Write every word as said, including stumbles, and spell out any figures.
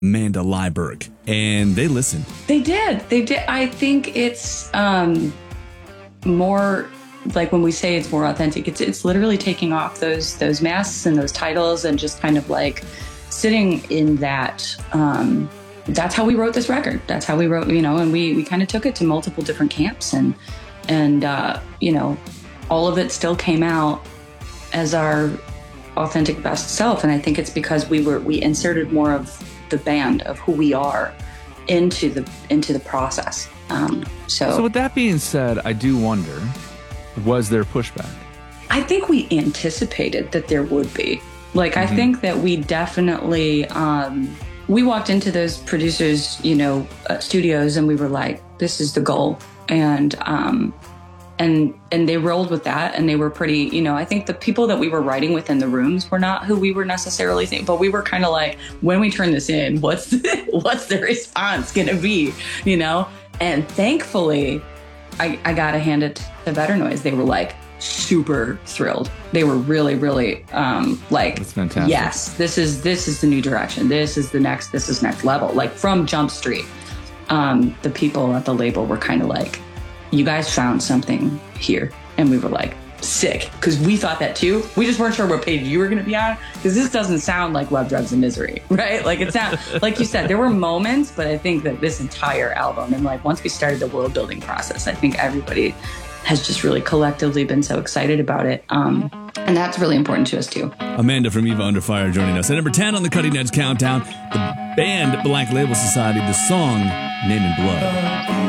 Amanda Leiberg, and they listened. They did. They did. I think it's um, more like when we say it's more authentic, it's it's literally taking off those those masks and those titles and just kind of like sitting in that. Um, that's how we wrote this record. That's how we wrote, you know, and we we kind of took it to multiple different camps, and and uh, you know, all of it still came out as our authentic best self. And I think it's because we were we inserted more of the band of who we are into the into the process. Um, so, so with that being said, I do wonder, was there pushback? I think we anticipated that there would be. Like, mm-hmm. I think that we definitely, um, we walked into those producers, you know, uh, studios, and we were like, this is the goal. And, um, and, and they rolled with that, and they were pretty, you know, I think the people that we were writing with in the rooms were not who we were necessarily thinking, but we were kind of like, when we turn this in, what's the, what's the response going to be, you know? And thankfully, I, I got to hand it to Better Noise. They were like super thrilled. They were really, really um, like, that's fantastic. Yes, this is this is the new direction. This is the next. This is next level. Like from Jump Street, um, the people at the label were kind of like, you guys found something here, and we were like, sick, because we thought that too. We just weren't sure what page you were going to be on, because this doesn't sound like Love, Drugs, and Misery, right? Like it's not, like you said, there were moments, but I think that this entire album, and like once we started the world building process, I think everybody has just really collectively been so excited about it. Um, and that's really important to us too. Amanda from Eva Under Fire joining us. At number ten on the Cutting Edge Countdown, the band Black Label Society, the song Name in Blood.